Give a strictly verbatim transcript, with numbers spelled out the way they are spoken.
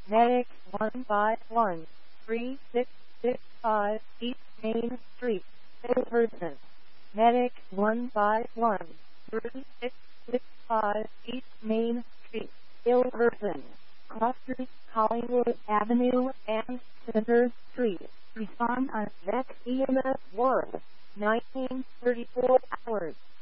Medic one five one three six six five East Main Street, Silverton. Medic one five one three six six five East Main Street, Silverton. Clusters Collingwood Avenue and Center Street. Respond on V E C E M S Ward. nineteen thirty-four hours.